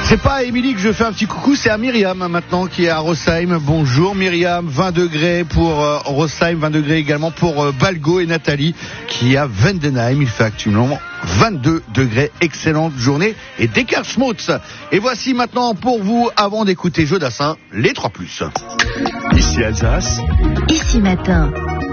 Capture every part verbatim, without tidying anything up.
C'est pas à Émilie que je fais un petit coucou, c'est à Myriam maintenant qui est à Rossheim. Bonjour Myriam, vingt degrés pour euh, Rossheim, vingt degrés également pour euh, Balgo et Nathalie qui est à Vendenheim. Il fait actuellement vingt-deux degrés. Excellente journée et d'écart schmutz. Et voici maintenant pour vous, avant d'écouter Jodassin, les trois plus. Ici Alsace. Ici matin.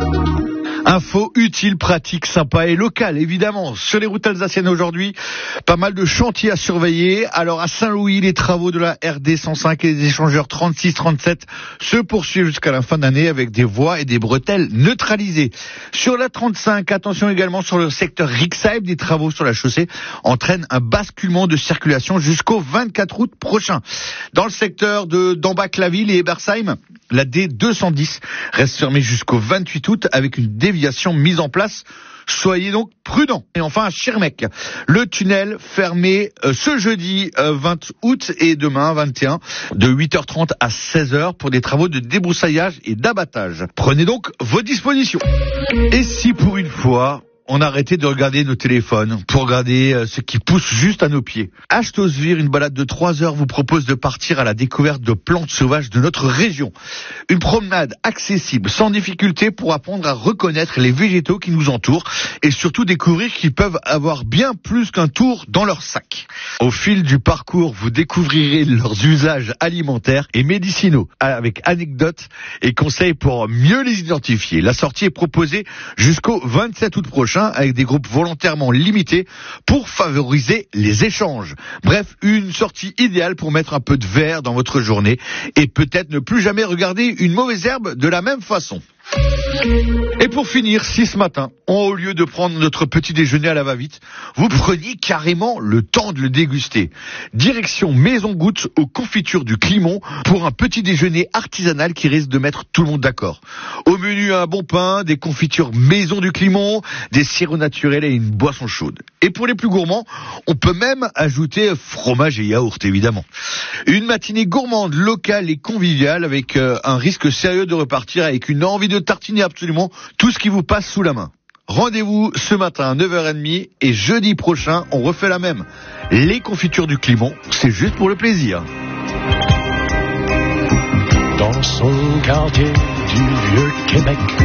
Info utile, pratique, sympa et locale, évidemment. Sur les routes alsaciennes aujourd'hui, pas mal de chantiers à surveiller. Alors à Saint-Louis, les travaux de la R D cent cinq et des échangeurs trente-six trente-sept se poursuivent jusqu'à la fin d'année avec des voies et des bretelles neutralisées. Sur la trente-cinq, attention également sur le secteur Rixheim, des travaux sur la chaussée entraînent un basculement de circulation jusqu'au vingt-quatre août prochain. Dans le secteur de d'Ambach-la-Ville et Ebersheim, la D deux cent dix reste fermée jusqu'au vingt-huit août avec une déviation mise en place. Soyez donc prudents. Et enfin à Schirmeck, le tunnel fermé euh, ce jeudi euh, vingt août et demain vingt et un de huit heures trente à seize heures pour des travaux de débroussaillage et d'abattage. Prenez donc vos dispositions. Et si pour une fois on arrêtait de regarder nos téléphones pour regarder euh, ce qui pousse juste à nos pieds. Ashtosvir, une balade de trois heures, vous propose de partir à la découverte de plantes sauvages de notre région. Une promenade accessible, sans difficulté, pour apprendre à reconnaître les végétaux qui nous entourent et surtout découvrir qu'ils peuvent avoir bien plus qu'un tour dans leur sac. Au fil du parcours, vous découvrirez leurs usages alimentaires et médicinaux, avec anecdotes et conseils pour mieux les identifier. La sortie est proposée jusqu'au vingt-sept août prochain, avec des groupes volontairement limités pour favoriser les échanges. Bref, une sortie idéale pour mettre un peu de vert dans votre journée et peut-être ne plus jamais regarder une mauvaise herbe de la même façon. Et pour finir, si ce matin, au lieu de prendre notre petit déjeuner à la va-vite, vous preniez carrément le temps de le déguster. Direction Maison Goutte aux confitures du Climont pour un petit déjeuner artisanal qui risque de mettre tout le monde d'accord. Au menu, un bon pain, des confitures Maison du Climont, des sirops naturels et une boisson chaude. Et pour les plus gourmands, on peut même ajouter fromage et yaourt, évidemment. Une matinée gourmande, locale et conviviale avec euh, un risque sérieux de repartir avec une envie de tartiner absolument tout ce qui vous passe sous la main. Rendez-vous ce matin à neuf heures trente et jeudi prochain, on refait la même. Les confitures du Climont, c'est juste pour le plaisir. Dans son quartier du Vieux-Québec,